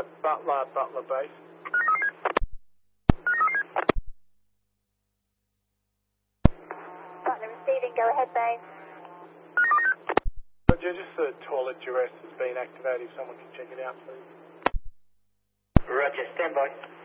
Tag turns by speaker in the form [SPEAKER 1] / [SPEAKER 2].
[SPEAKER 1] Butler base.
[SPEAKER 2] Butler receiving, go ahead, base.
[SPEAKER 1] Roger, just the toilet duress has been activated. If someone can check it out, please.
[SPEAKER 3] Roger, stand by.